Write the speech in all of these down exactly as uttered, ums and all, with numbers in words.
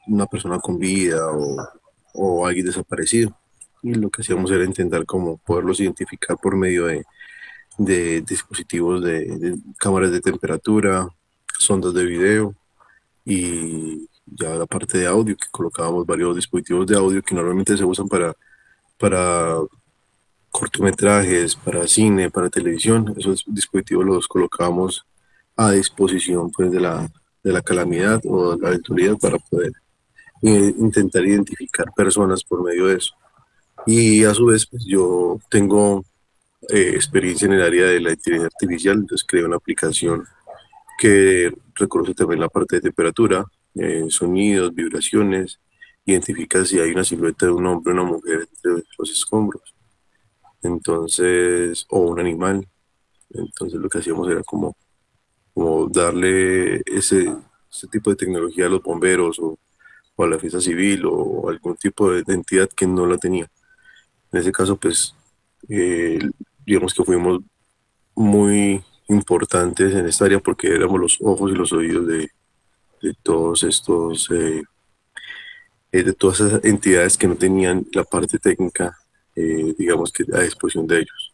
una persona con vida o, o alguien desaparecido. Y lo que hacíamos era intentar como poderlos identificar por medio de, de dispositivos de, de cámaras de temperatura, sondas de video y ya la parte de audio, que colocábamos varios dispositivos de audio que normalmente se usan para, para cortometrajes, para cine, para televisión. Esos dispositivos los colocábamos a disposición pues, de, la, de la calamidad o de la eventualidad para poder eh, intentar identificar personas por medio de eso. Y a su vez, pues, yo tengo eh, experiencia en el área de la inteligencia artificial, entonces creé una aplicación que reconoce también la parte de temperatura, eh, sonidos, vibraciones, identifica si hay una silueta de un hombre o una mujer entre los escombros, entonces, o un animal. Entonces lo que hacíamos era como, como darle ese, ese tipo de tecnología a los bomberos o, o a la defensa civil o algún tipo de, de entidad que no la tenía. En ese caso, pues, eh, digamos que fuimos muy importantes en esta área porque éramos los ojos y los oídos de, de todos estos, eh, eh, de todas esas entidades que no tenían la parte técnica, eh, digamos que a disposición de ellos.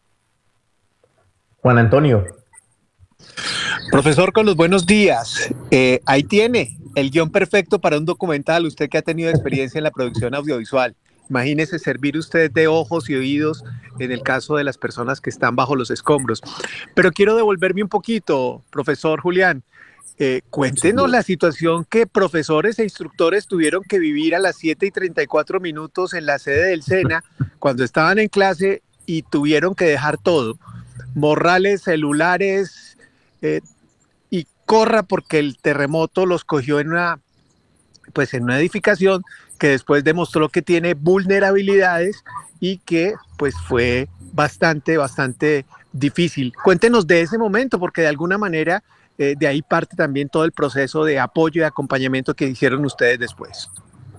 Juan Antonio. Profesor, con los buenos días. Eh, ahí tiene el guión perfecto para un documental, usted que ha tenido experiencia en la producción audiovisual. Imagínese servir usted de ojos y oídos en el caso de las personas que están bajo los escombros. Pero quiero devolverme un poquito, profesor Julián. Eh, Sí, cuéntenos no. la situación que profesores e instructores tuvieron que vivir a las siete y treinta y cuatro minutos en la sede del SENA cuando estaban en clase y tuvieron que dejar todo. Morrales, celulares, eh, y corra porque el terremoto los cogió en una, pues en una edificación que después demostró que tiene vulnerabilidades y que pues fue bastante, bastante difícil. Cuéntenos de ese momento porque de alguna manera eh, de ahí parte también todo el proceso de apoyo y acompañamiento que hicieron ustedes después.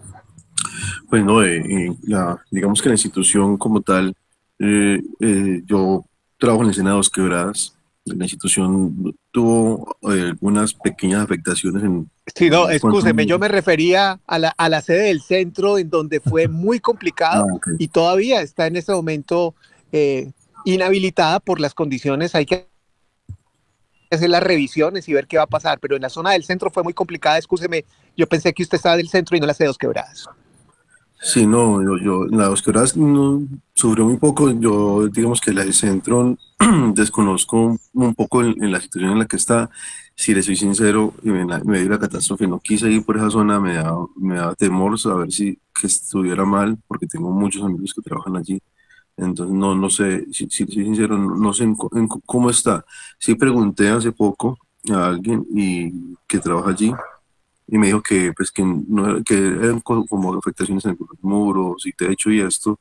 Pues no, eh, eh, la, digamos que la institución como tal, eh, eh, yo trabajo en la escena de Dos Quebradas. La institución tuvo eh, algunas pequeñas afectaciones en, Sí, no, en cuanto a... excúseme, yo me refería a la, a la sede del centro en donde fue muy Ah, complicado ok. y todavía está en este momento eh, inhabilitada por las condiciones. Hay que hacer las revisiones y ver qué va a pasar, pero en la zona del centro fue muy complicada. Excúseme, yo pensé que usted estaba del centro y no la sede Dos Quebradas. Sí, no, yo, yo la Dos Quebradas no sufrió muy poco. Yo, digamos que la de Centro desconozco un poco en, en la situación en la que está. Si le soy sincero, en la- en medio de la catástrofe no quise ir por esa zona, me da, me da temor saber si que estuviera mal, porque tengo muchos amigos que trabajan allí. Entonces, no, no sé, si, si le soy sincero, no, no sé en co- en co- cómo está. Sí pregunté hace poco a alguien y que trabaja allí y me dijo que pues que no que eran co- como afectaciones en algunos muros y techo y esto,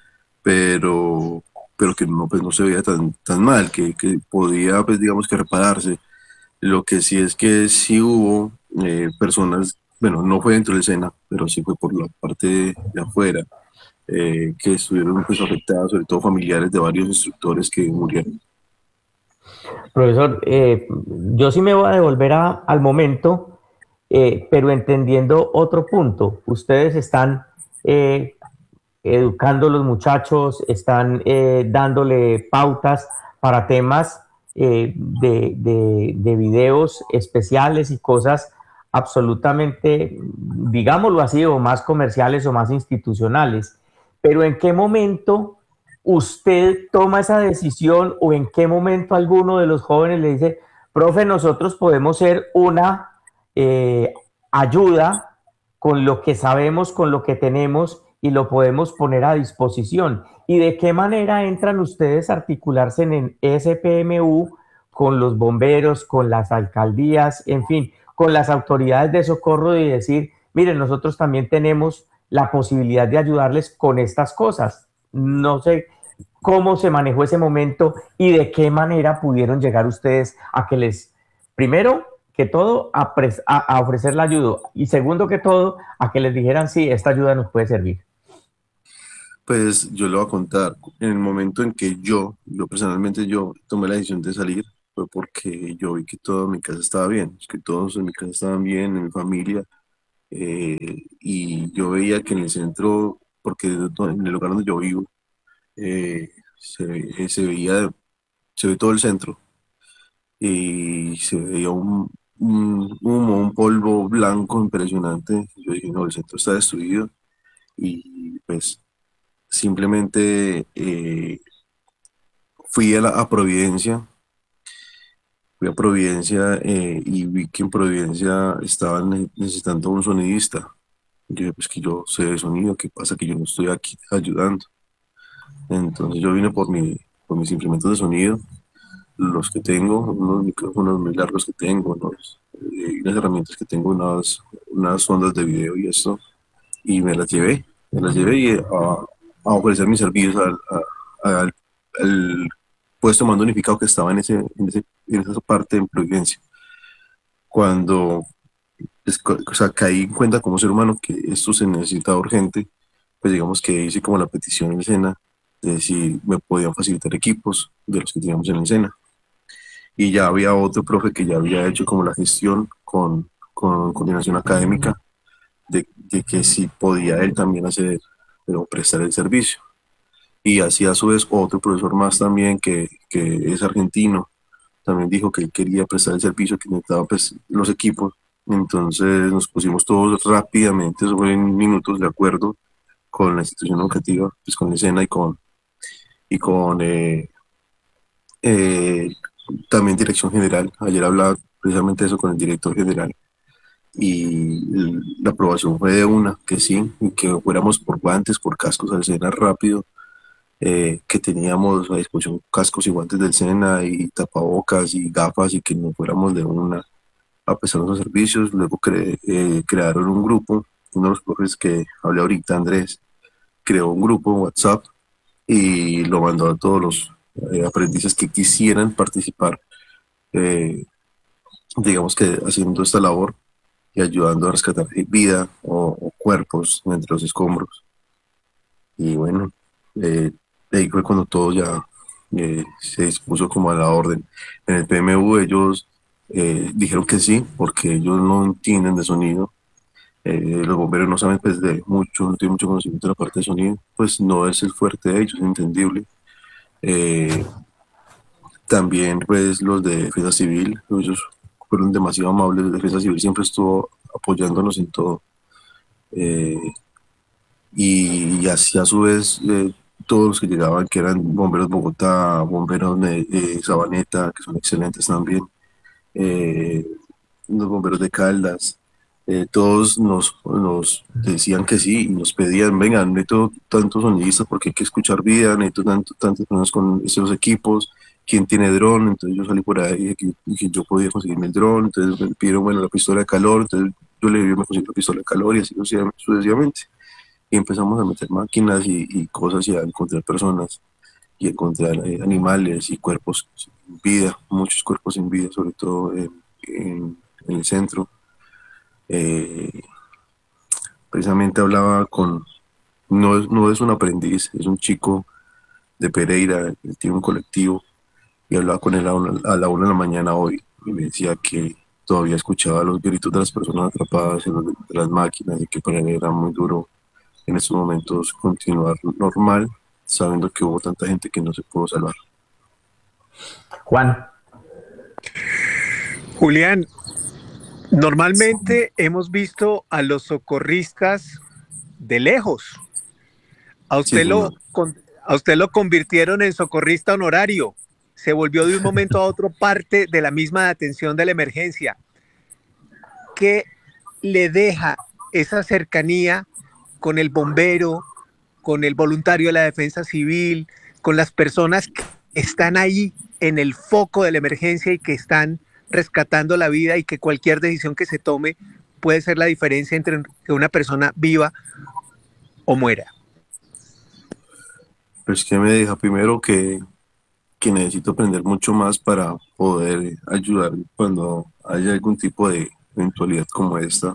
pero pero que no pues no se veía tan tan mal, que, que podía pues digamos que repararse. Lo que sí es que sí hubo eh, personas, bueno, no fue dentro del SENA, pero sí fue por la parte de, de afuera, eh, que estuvieron pues afectadas, sobre todo familiares de varios instructores que murieron. Profesor, eh, yo sí me voy a devolver a, al momento, eh, pero entendiendo otro punto. Ustedes están eh, educando a los muchachos, están eh, dándole pautas para temas eh, de, de, de videos especiales y cosas absolutamente, digámoslo así, o más comerciales o más institucionales. Pero ¿en qué momento usted toma esa decisión o en qué momento alguno de los jóvenes le dice, profe, nosotros podemos ser una eh, ayuda con lo que sabemos, con lo que tenemos y lo podemos poner a disposición? ¿Y de qué manera entran ustedes a articularse en el S P M U con los bomberos, con las alcaldías, en fin, con las autoridades de socorro y decir, miren, nosotros también tenemos la posibilidad de ayudarles con estas cosas? No sé cómo se manejó ese momento y de qué manera pudieron llegar ustedes a que les, primero que todo, a, pres, a, a ofrecer la ayuda y segundo que todo, a que les dijeran, sí, esta ayuda nos puede servir. Pues yo le voy a contar, en el momento en que yo, yo personalmente yo tomé la decisión de salir, fue porque yo vi que todo en mi casa estaba bien, que todos en mi casa estaban bien, en mi familia, eh, y yo veía que en el centro, porque en el lugar donde yo vivo, eh, se, ve- se veía, se ve todo el centro y se veía un, un humo, un polvo blanco impresionante. Yo dije, no, el centro está destruido y pues simplemente eh, fui a, la, a Providencia, fui a Providencia eh, y vi que en Providencia estaban ne- necesitando un sonidista. Yo dije, pues que yo sé de sonido, ¿qué pasa? Que yo no estoy aquí ayudando. Entonces yo vine por, mi, por mis implementos de sonido, los que tengo, unos micrófonos muy largos que tengo, unos, eh, unas herramientas que tengo, unas, unas ondas de video y esto, y me las llevé, me las llevé y, a, a ofrecer mis servicios al, a- al, al puesto más unificado que estaba en, ese, en, ese, en esa parte en Providencia. Cuando pues, co- o sea, caí en cuenta como ser humano que esto se necesita urgente, pues digamos que hice como la petición en escena de si me podían facilitar equipos de los que teníamos en la escena. Y ya había otro profe que ya había hecho como la gestión con, con coordinación académica de, de que si podía él también hacer, pero prestar el servicio. Y así a su vez otro profesor más también que, que es argentino, también dijo que él quería prestar el servicio, que necesitaba pues, los equipos. Entonces nos pusimos todos rápidamente, eso fue en minutos de acuerdo con la institución educativa, pues con la escena y con, y con eh, eh, también dirección general. Ayer hablaba precisamente eso con el director general y la aprobación fue de una, que sí, y que fuéramos por guantes, por cascos al Sena rápido, eh, que teníamos a disposición cascos y guantes del Sena y tapabocas y gafas y que no fuéramos de una a prestar los servicios. Luego cre eh, crearon un grupo, uno de los profes que hablé ahorita, Andrés, creó un grupo en WhatsApp y lo mandó a todos los eh, aprendices que quisieran participar, eh, digamos que haciendo esta labor y ayudando a rescatar vida o, o cuerpos entre los escombros. Y bueno, eh, ahí fue cuando todo ya eh, se dispuso como a la orden. En el P M U ellos eh, dijeron que sí, porque ellos no entienden de sonido. Eh, los bomberos no saben pues de mucho, no tienen mucho conocimiento de la parte de sonido, pues no es el fuerte de ellos, es entendible. Eh, También pues los de Defensa Civil, ellos fueron demasiado amables. Defensa Civil siempre estuvo apoyándonos en todo. Eh, y, y así a su vez eh, todos los que llegaban, que eran bomberos Bogotá, bomberos de eh, Sabaneta, que son excelentes también, eh, los bomberos de Caldas, eh, todos nos, nos decían que sí y nos pedían, vengan, necesito tantos sonidistas porque hay que escuchar vida, necesito tanto, tantas personas con estos equipos, quién tiene dron. Entonces yo salí por ahí y dije que, que yo podía conseguirme el dron, entonces me pidieron, bueno, la pistola de calor, entonces yo le dije, me conseguí la pistola de calor y así sucesivamente. Y empezamos a meter máquinas y, y cosas y a encontrar personas y encontrar eh, animales y cuerpos sin vida, muchos cuerpos sin vida, sobre todo en, en- en el centro. Eh, Precisamente hablaba con, no es, no es un aprendiz, es un chico de Pereira, él tiene un colectivo, y hablaba con él a, una- a la una de la mañana hoy y me decía que todavía escuchaba los gritos de las personas atrapadas en los- de las máquinas y que para él era muy duro en estos momentos continuar normal, sabiendo que hubo tanta gente que no se pudo salvar. Juan, Julián, normalmente hemos visto a los socorristas de lejos. A Sí, usted señor. lo, con- a usted lo convirtieron en socorrista honorario. Se volvió de un momento a otro parte de la misma atención de la emergencia. ¿Qué le deja esa cercanía con el bombero, con el voluntario de la defensa civil, con las personas que están ahí en el foco de la emergencia y que están rescatando la vida, y que cualquier decisión que se tome puede ser la diferencia entre que una persona viva o muera? Pues que me deja primero que, que necesito aprender mucho más para poder ayudar cuando haya algún tipo de eventualidad como esta,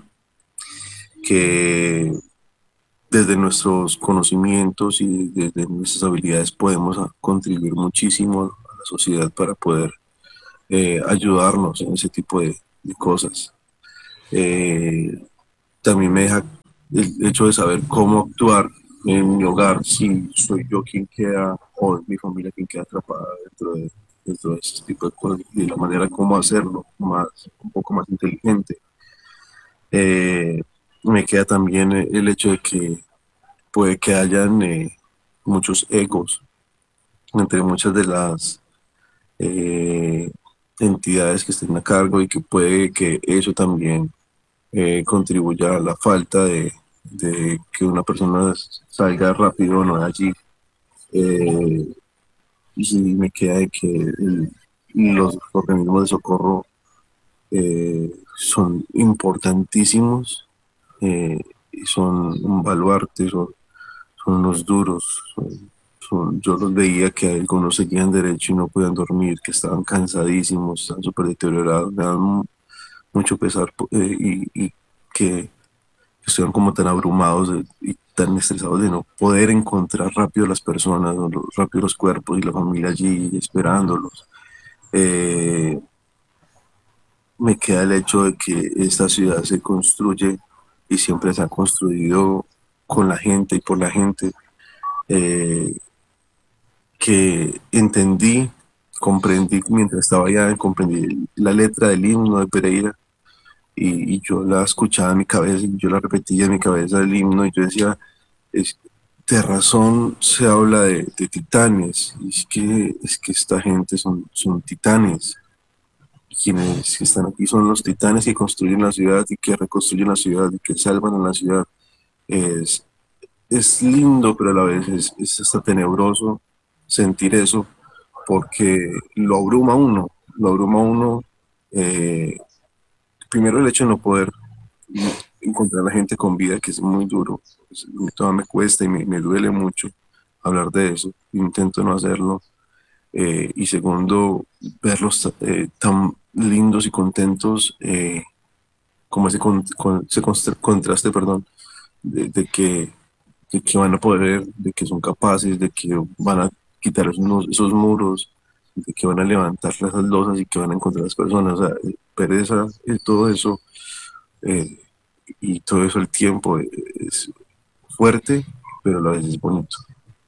que desde nuestros conocimientos y desde nuestras habilidades podemos a- contribuir muchísimo a la sociedad para poder eh, ayudarnos en ese tipo de, de cosas. Eh, también me deja el hecho de saber cómo actuar en mi hogar, si soy yo quien queda o es mi familia quien queda atrapada dentro de, dentro de ese tipo de cosas, y la manera cómo hacerlo más, un poco más inteligente. Eh, Me queda también el hecho de que puede que hayan eh, muchos egos entre muchas de las eh, entidades que estén a cargo, y que puede que eso también eh, contribuya a la falta de, de que una persona salga rápido o no de allí. Eh, y me queda de que el- los organismos de socorro eh, son importantísimos, eh, y son un baluarte, son, son unos duros. Son- son- yo los veía que algunos seguían derecho y no podían dormir, que estaban cansadísimos, estaban súper deteriorados, me dan mu- mucho pesar, po- eh, y, y que estuvieron como tan abrumados de- y tan estresados de no poder encontrar rápido las personas, o los, rápido los cuerpos y la familia allí esperándolos. Eh, Me queda el hecho de que esta ciudad se construye y siempre se ha construido con la gente y por la gente, eh, que entendí, comprendí mientras estaba allá, comprendí la letra del himno de Pereira, y, y yo la escuchaba en mi cabeza y yo la repetía en mi cabeza el himno, y yo decía, es, de razón se habla de, de titanes, y es que, es que esta gente son, son titanes. Quienes están aquí son los titanes que construyen la ciudad y que reconstruyen la ciudad y que salvan a la ciudad. Es, es lindo, pero a la vez es, es hasta tenebroso sentir eso, porque lo abruma a uno, lo abruma a uno. eh, Primero el hecho de no poder encontrar a la gente con vida, que es muy duro. Pues, todavía me cuesta y me, me duele mucho hablar de eso, intento no hacerlo. Eh, y segundo, verlos eh, tan lindos y contentos, eh, como ese, con, con- ese constra- contraste, perdón, de, de que, de que van a poder, de que son capaces, de que van a quitar esos, esos muros, de que van a levantar las losas y que van a encontrar las personas. O sea, eh, pereza, eh, todo eso, eh, y todo eso el tiempo, eh, es fuerte, pero a la vez es bonito.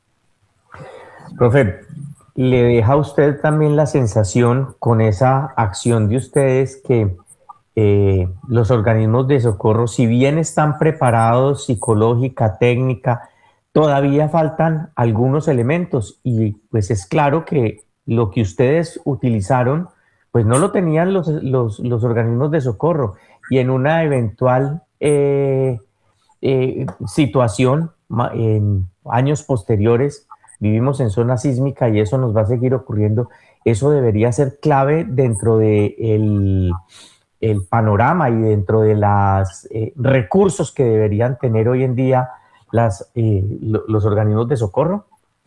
Profe, ¿le deja a usted también la sensación con esa acción de ustedes que eh, los organismos de socorro, si bien están preparados psicológica, técnica, todavía faltan algunos elementos? Y pues es claro que lo que ustedes utilizaron, pues no lo tenían los, los, los organismos de socorro. Y en una eventual eh, eh, situación ma- en años posteriores, vivimos en zona sísmica y eso nos va a seguir ocurriendo. Eso debería ser clave dentro de el, el panorama y dentro de los eh, recursos que deberían tener hoy en día las, eh, lo- los organismos de socorro.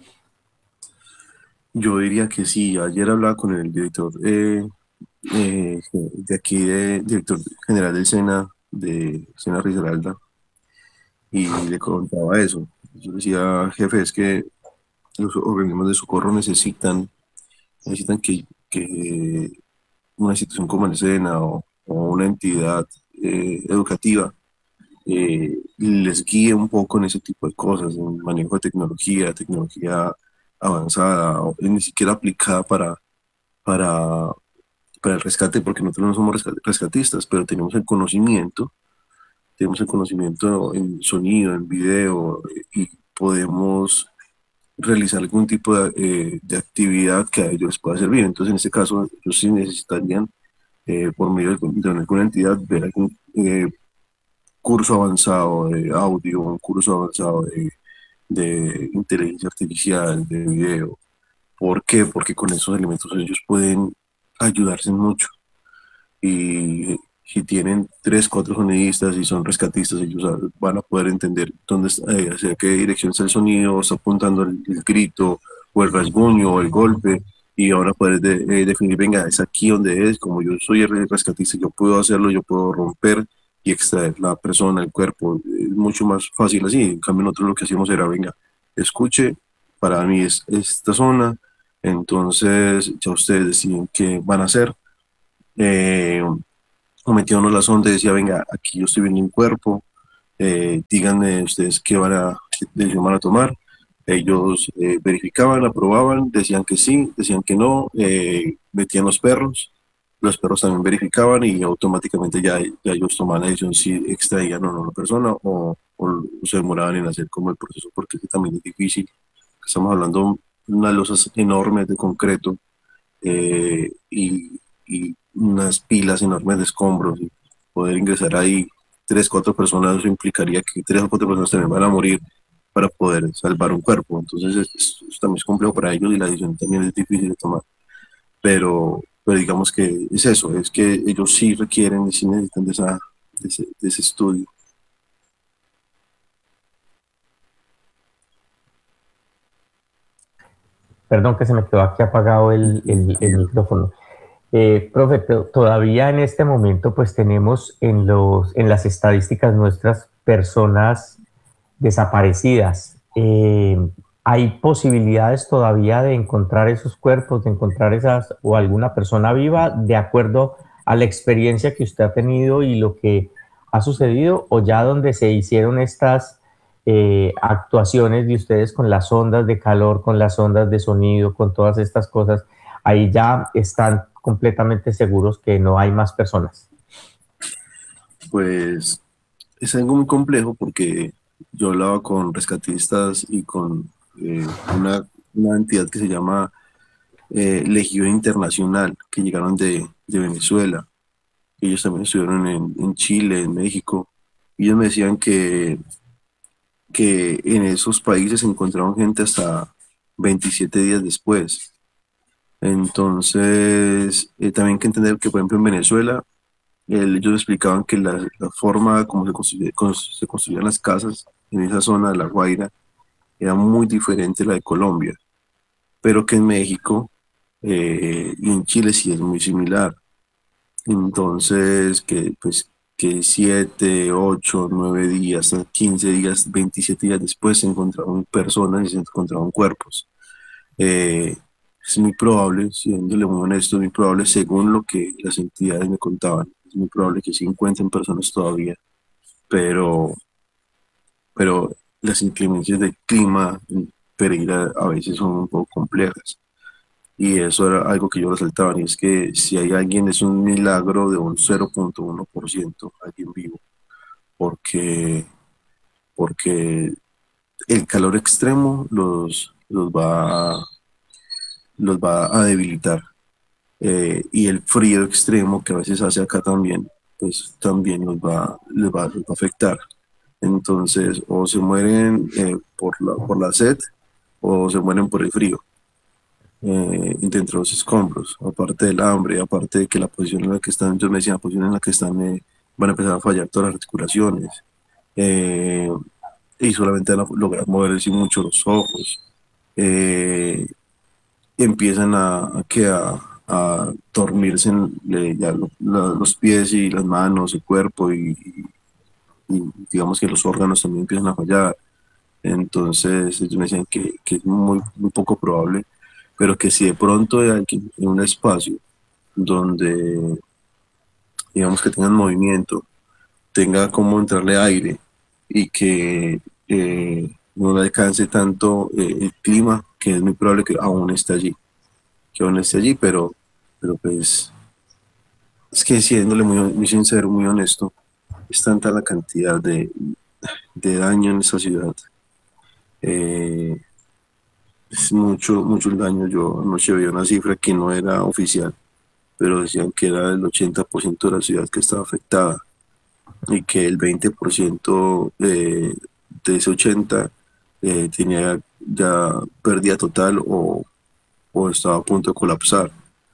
Yo diría que sí. Ayer hablaba con el director, eh, eh, de aquí, de, director general del SENA, de SENA Risaralda, y le contaba eso. Yo decía, jefe, es que los organismos de socorro necesitan, necesitan que, que una institución como el SENA, o, o una entidad eh, educativa, eh, les guíe un poco en ese tipo de cosas, en manejo de tecnología, tecnología avanzada, o ni siquiera aplicada para, para, para el rescate, porque nosotros no somos resca- rescatistas, pero tenemos el conocimiento, tenemos el conocimiento en sonido, en video, eh, y podemos realizar algún tipo de, eh, de actividad que a ellos les pueda servir. Entonces, en este caso, ellos sí necesitarían, eh, por medio de, de alguna entidad, ver algún eh, curso avanzado de audio, un curso avanzado de, de inteligencia artificial, de video. ¿Por qué? Porque con esos elementos ellos pueden ayudarse mucho. Y si tienen tres, cuatro sonidistas y son rescatistas, ellos van a poder entender dónde está, eh, hacia qué dirección está el sonido, está apuntando el, el grito, o el rasguño, o el golpe, y van a poder de, eh, definir, venga, es aquí donde es. Como yo soy el rescatista, yo puedo hacerlo, yo puedo romper y extraer la persona, el cuerpo. Es mucho más fácil así. En cambio, nosotros lo que hacíamos era, venga, escuche, para mí es esta zona, entonces ya ustedes deciden qué van a hacer. Eh, o metiéndonos la sonda y decía, venga, aquí yo estoy viendo un cuerpo, eh, díganme ustedes qué van a, qué decisión van a tomar. Ellos eh, verificaban, aprobaban, decían que sí, decían que no, eh, metían los perros, los perros también verificaban y automáticamente ya, ya ellos tomaban la decisión si extraían o no a la persona o, o se demoraban en hacer como el proceso, porque es que también es difícil. Estamos hablando de unas losas enormes de concreto, eh, y, y unas pilas enormes de escombros. Y poder ingresar ahí tres, cuatro personas, eso implicaría que tres o cuatro personas también van a morir para poder salvar un cuerpo. Entonces, es, es- es también es complejo para ellos y la decisión también es difícil de tomar. Pero, pero digamos que es eso, es que ellos sí requieren y sí necesitan de, esa, de, ese, de ese estudio. Perdón que se me quedó aquí apagado el, el, el micrófono. Eh, profe, to- todavía en este momento pues tenemos en, los, en las estadísticas nuestras personas desaparecidas. Eh, ¿Hay posibilidades todavía de encontrar esos cuerpos, de encontrar esas o alguna persona viva de acuerdo a la experiencia que usted ha tenido y lo que ha sucedido, o ya donde se hicieron estas eh, actuaciones de ustedes con las ondas de calor, con las ondas de sonido, con todas estas cosas, ahí ya están completamente seguros que no hay más personas? Pues es algo muy complejo porque yo hablaba con rescatistas y con eh, una, una entidad que se llama eh, Legión Internacional, que llegaron de, de Venezuela. Ellos también estuvieron en, en Chile, en México. Y ellos me decían que, que en esos países encontraron gente hasta veintisiete días después. Entonces, eh, también hay que entender que, por ejemplo, en Venezuela, el- ellos explicaban que la, la forma como se, construye- cómo se construían las casas en esa zona de La Guaira era muy diferente a la de Colombia, pero que en México eh, y en Chile sí es muy similar. Entonces, que pues que siete, ocho, nueve días, quince días, veintisiete días después se encontraban personas y se encontraban cuerpos. Eh, es muy probable, siéndole muy honesto, es muy probable, según lo que las entidades me contaban, es muy probable que sí encuentren personas todavía, pero, pero las inclemencias del clima en Pereira a veces son un poco complejas. Y eso era algo que yo resaltaba, y es que si hay alguien, es un milagro de un cero punto uno por ciento, alguien vivo, porque, porque el calor extremo los, los va, los va a debilitar. Eh, y el frío extremo que a veces hace acá también, pues también los va, les va, les va a afectar. Entonces, o se mueren eh, por la, por la sed o se mueren por el frío, eh, dentro de los escombros, aparte del hambre, aparte de que la posición en la que están, yo me decía, la posición en la que están, eh, van a empezar a fallar todas las articulaciones, eh, y solamente van a lograr moverse mucho los ojos, eh, empiezan a, a, que a, a dormirse en, le- ya lo- la- los pies y las manos, el cuerpo, y, y- y digamos que los órganos también empiezan a fallar. Entonces ellos me decían que, que es muy, muy poco probable, pero que si de pronto hay alguien en un espacio donde, digamos que tengan movimiento, tenga como entrarle aire y que eh, no le alcance tanto eh, el clima, que es muy probable que aún esté allí, que aún esté allí, pero, pero pues es que siéndole muy, muy sincero, muy honesto, es tanta la cantidad de, de daño en esa ciudad. Eh, es mucho, mucho el daño. Yo anoche veía una cifra que no era oficial, pero decían que era el ochenta por ciento de la ciudad que estaba afectada y que el veinte por ciento de, de ese ochenta eh, tenía ya pérdida total o, o estaba a punto de colapsar.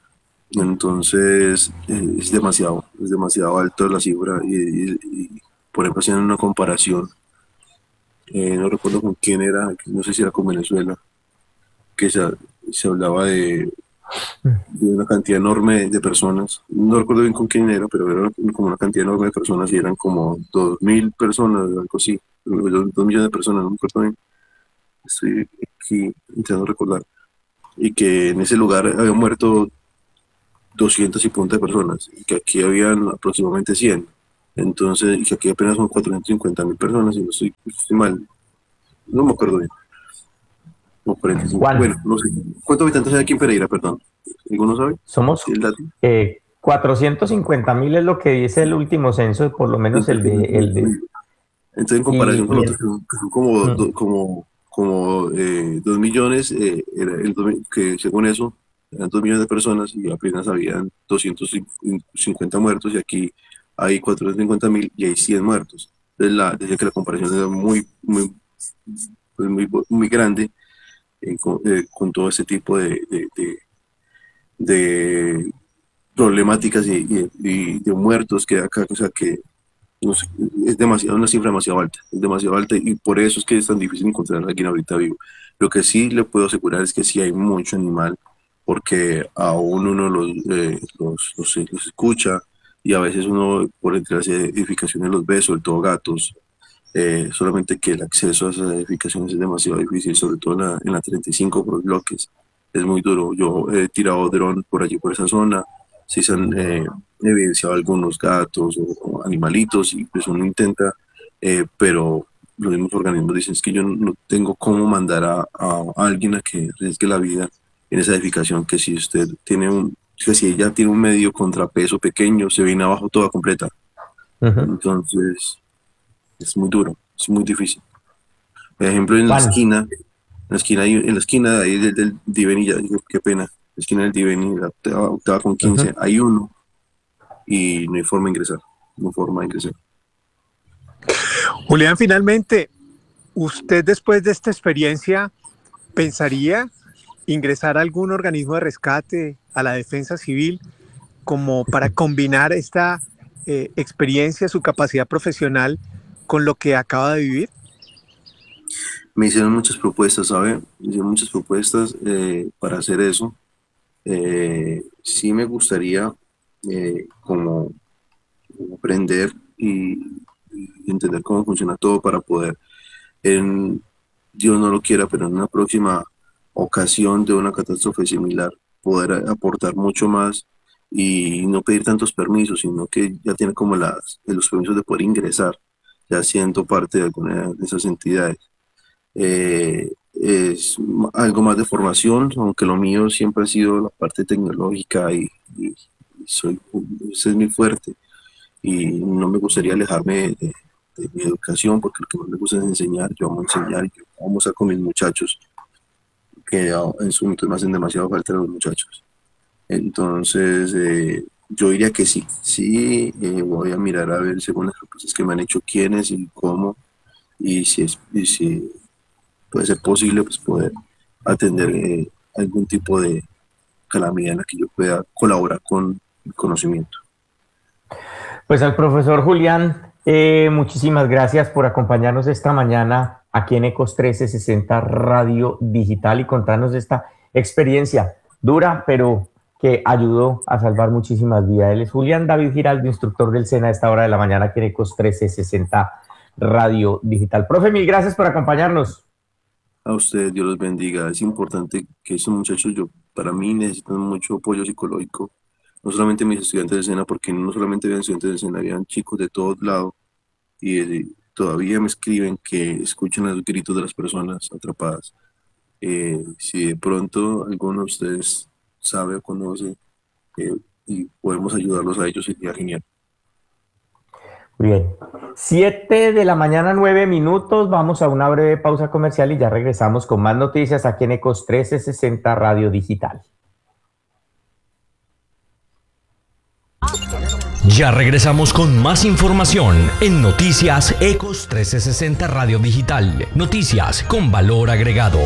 Entonces eh, es demasiado, es demasiado alto la cifra y, y- y, por ejemplo, haciendo una comparación, eh, no recuerdo con quién era, no sé si era con Venezuela, que se, se hablaba de, de una cantidad enorme de personas, no recuerdo bien con quién era, pero era como una cantidad enorme de personas y eran como dos mil personas, algo así, dos, dos millones de personas, no me acuerdo bien, estoy aquí intentando recordar, y que en ese lugar había muerto doscientas y punta de personas, y que aquí habían aproximadamente cien. Entonces, y que aquí apenas son cuatrocientas cincuenta mil personas, y no estoy, estoy mal, no me acuerdo bien. No, cuarenta y cinco, Juan, bueno, no sé. ¿Cuántos habitantes hay aquí en Pereira, perdón? ¿Alguno sabe? somos ¿El dato? eh, cuatrocientos cincuenta mil es lo que dice el último censo, por lo menos el de... El de Entonces, en comparación y, con y otros, el, que son, que son como, mm, do- como, como eh, dos millones, eh, era el dos mil, que según eso, eran dos millones de personas y apenas habían doscientos cincuenta muertos, y aquí hay cuatrocientos cincuenta mil y hay cien muertos. Entonces, la, decía que la comparación era muy, muy, pues, muy, muy grande, eh, con, eh, con todo ese tipo de, de, de- de problemáticas y, y- y de muertos que hay acá, o sea que no sé, es demasiado, una cifra demasiado alta, es demasiado alta, y por eso es que es tan difícil encontrar a alguien ahorita vivo. Lo que sí le puedo asegurar es que sí hay mucho animal, porque aún uno los, eh, los, los, los escucha, y a veces uno por entre las edificaciones los ve, sobre todo gatos, eh, solamente que el acceso a esas edificaciones es demasiado difícil, sobre todo en la, en la treinta y cinco por bloques, es muy duro. Yo he tirado dron por allí, por esa zona, sí se han eh, evidenciado algunos gatos o, o animalitos, y pues uno intenta, eh, pero los mismos organismos dicen es que yo no, no tengo cómo mandar a, a alguien a que arriesgue la vida en esa edificación, que si usted tiene un, que si ella tiene un medio contrapeso pequeño, se viene abajo toda completa. ujú. Entonces es muy duro, es muy difícil. Por ejemplo, en la Juan, esquina, en la esquina, hay- en la esquina ahí del, del Diveni, ya dije, qué pena, la esquina del Diveni, la octava, octava con ujú. quince, hay uno y no hay forma de ingresar, no hay forma de ingresar. Julián, finalmente, ¿usted después de esta experiencia pensaría ingresar a algún organismo de rescate, a la defensa civil, como para combinar esta eh, experiencia, su capacidad profesional con lo que acaba de vivir? Me hicieron muchas propuestas, ¿sabe? Me hicieron muchas propuestas eh, para hacer eso. Eh, sí me gustaría eh, como, como aprender y, y entender cómo funciona todo para poder, en, Dios no lo quiera, pero en una próxima ocasión de una catástrofe similar, poder a- aportar mucho más y no pedir tantos permisos, sino que ya tiene como las, los permisos de poder ingresar, ya siendo parte de alguna de esas entidades. Eh, es m- algo más de formación, aunque lo mío siempre ha sido la parte tecnológica, y, y- y soy, ese es mi fuerte, y no me gustaría alejarme de, de mi educación, porque lo que más me gusta es enseñar. Yo amo enseñar, yo amo estar con mis muchachos, que a- en su momento me hacen demasiado falta los muchachos. Entonces, eh, yo diría que sí, sí, eh, voy a mirar a ver según las propuestas que me han hecho, quiénes y cómo, y si, es, y si puede ser posible, pues poder atender eh, algún tipo de calamidad en la que yo pueda colaborar con el conocimiento. pues al profesor Julián, eh, muchísimas gracias por acompañarnos esta mañana aquí en Ecos trece sesenta Radio Digital y contarnos esta experiencia dura, pero que ayudó a salvar muchísimas vidas. Él es Julián David Giraldo, instructor del SENA a esta hora de la mañana aquí en Ecos trece sesenta Radio Digital. Profe, mil gracias por acompañarnos. A ustedes, Dios los bendiga. Es importante que esos muchachos, yo, para mí, necesitan mucho apoyo psicológico. No solamente mis estudiantes de escena, porque no solamente habían estudiantes de escena, habían chicos de todos lados, y eh, todavía me escriben que escuchan los gritos de las personas atrapadas. Eh, si de pronto alguno de ustedes sabe o conoce, eh, y podemos ayudarlos a ellos, sería genial. Muy bien. Siete de la mañana, nueve minutos. Vamos a una breve pausa comercial y ya regresamos con más noticias aquí en Ecos trece sesenta Radio Digital. Ya regresamos con más información en Noticias Ecos trece sesenta Radio Digital. Noticias con valor agregado.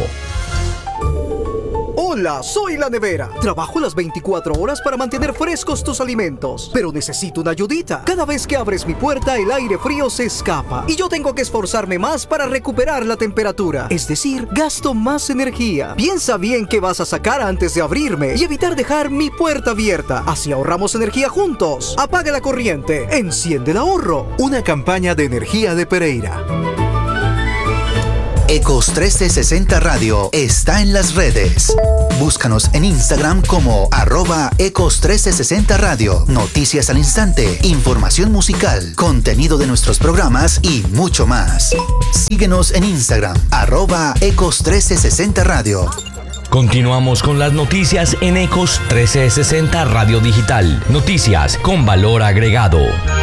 Hola, soy La Nevera. Trabajo las veinticuatro horas para mantener frescos tus alimentos, pero necesito una ayudita. Cada vez que abres mi puerta, el aire frío se escapa y yo tengo que esforzarme más para recuperar la temperatura. Es decir, gasto más energía. Piensa bien qué vas a sacar antes de abrirme y evitar dejar mi puerta abierta. Así ahorramos energía juntos. Apaga la corriente, enciende el ahorro. Una campaña de energía de Pereira. Ecos trescientos sesenta Radio está en las redes. Búscanos en Instagram como arroba Ecos trescientos sesenta Radio. Noticias al instante, información musical, contenido de nuestros programas y mucho más. Síguenos en Instagram, arroba Ecos trescientos sesenta Radio. Continuamos con las noticias en Ecos trescientos sesenta Radio Digital. Noticias con valor agregado.